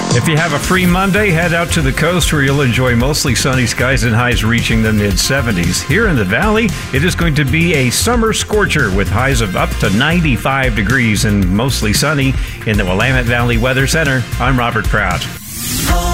If you have a free Monday, head out to the coast where you'll enjoy mostly sunny skies and highs reaching the mid-70s. Here in the valley, it is going to be a summer scorcher with highs of up to 95 degrees and mostly sunny. In the Willamette Valley Weather Center, I'm Robert Prout.